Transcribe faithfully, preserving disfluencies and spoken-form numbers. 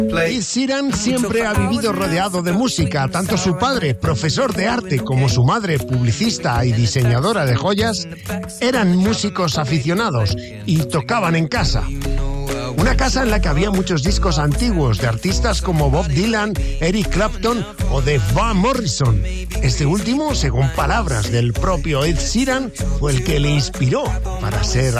Ed Sheeran siempre ha vivido rodeado de música. Tanto su padre, profesor de arte, como su madre, publicista y diseñadora de joyas, eran músicos aficionados y tocaban en casa. Una casa en la que había muchos discos antiguos de artistas como Bob Dylan, Eric Clapton o de Van Morrison. Este último, según palabras del propio Ed Sheeran, fue el que le inspiró para ser